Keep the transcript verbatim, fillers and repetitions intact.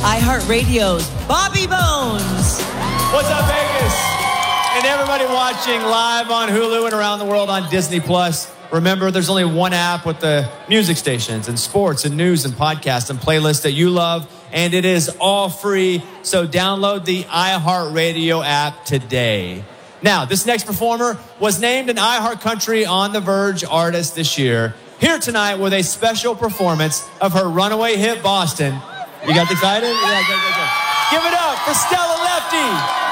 iHeartRadio's Bobby Bones. What's up, Vegas? And everybody watching live on Hulu and around the world on Disney Plus. Remember, there's only one app with the music stations and sports and news and podcasts and playlists that you love, and it is all free. So download the iHeartRadio app today. Now, this next performer was named an iHeartCountry On the Verge artist this year. Here tonight with a special performance of her runaway hit, Boston. You got excited? Yeah, go, go, go. Give it up for Stella Lefty.